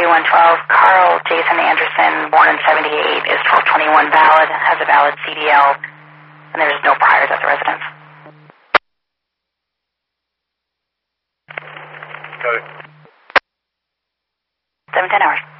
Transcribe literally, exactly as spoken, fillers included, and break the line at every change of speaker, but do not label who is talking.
thirty-one twelve, Carl Jason Anderson, born in seventy-eight, is twelve twenty-one valid, has a valid C D L, and there's no priors at the residence.
Got it.
seven ten hours.